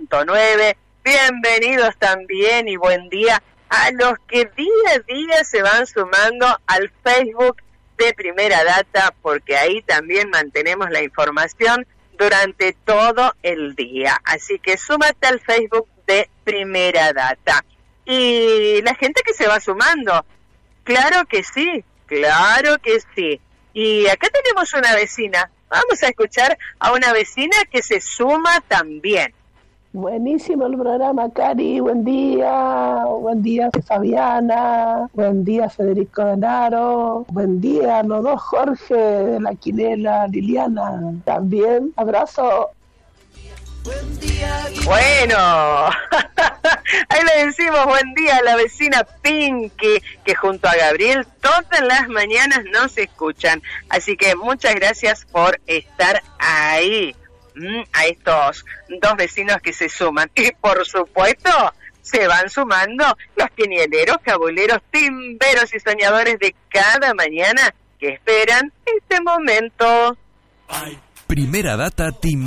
100.9. Bienvenidos también y buen día a los que día a día se van sumando al Facebook de Primera Data, porque ahí también mantenemos la información durante todo el día. Así que súmate al Facebook de Primera Data. Y la gente que se va sumando, claro que sí, claro que sí. Y acá tenemos una vecina. Vamos a escuchar a una vecina que se suma también. Buenísimo el programa, Cari. Buen día Fabiana, buen día Federico Denaro, buen día a los dos Jorge de la Quinela, Liliana. También abrazo. Bueno, ahí le decimos buen día a la vecina Pinky, que junto a Gabriel todas las mañanas nos escuchan. Así que muchas gracias por estar ahí. A estos dos vecinos que se suman. Y por supuesto, se van sumando los quinieleros, cabuleros, timberos y soñadores de cada mañana que esperan este momento. Primera Data Team.